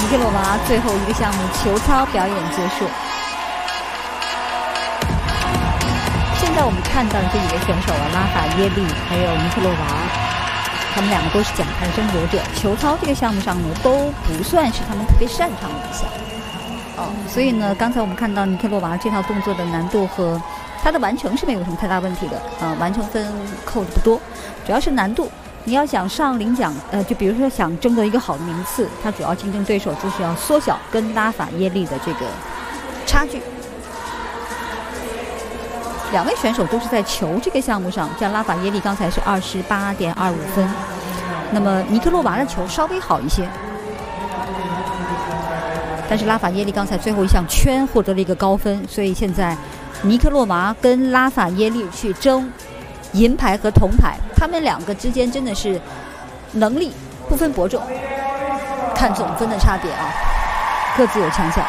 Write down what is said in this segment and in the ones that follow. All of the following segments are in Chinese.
尼克洛娃最后一个项目球操表演结束。现在我们看到的这几位选手啊，拉法耶利还有尼克洛娃，他们两个都是奖牌争夺者。球操这个项目上呢，都不算是他们特别擅长的一项。所以呢，刚才我们看到尼克洛娃这套动作的难度和它的完成是没有什么太大问题的，完成分扣的不多，主要是难度。你要想上领奖，就比如说想争得一个好的名次，它主要竞争对手就是要缩小跟拉法耶利的这个差距。两位选手都是在球这个项目上，像拉法耶利刚才是28.25分，那么尼克洛娃的球稍微好一些，但是拉法耶利刚才最后一项圈获得了一个高分，所以现在尼克洛娃跟拉法耶利去争银牌和铜牌，他们两个之间真的是能力不分伯仲，看总分的差别啊，各自有强项。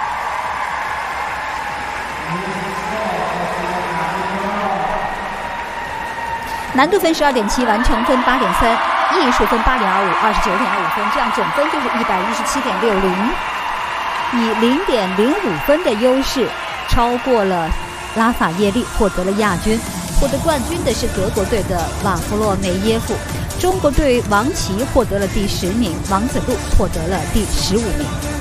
难度分12.7，完成分8.3，艺术分8.25，29.25分，这样总分就是117.60，以0.05分的优势超过了拉法耶利，获得了亚军。获得冠军的是德国队的瓦弗洛梅耶夫，中国队王琦获得了第10名，王子路获得了第15名。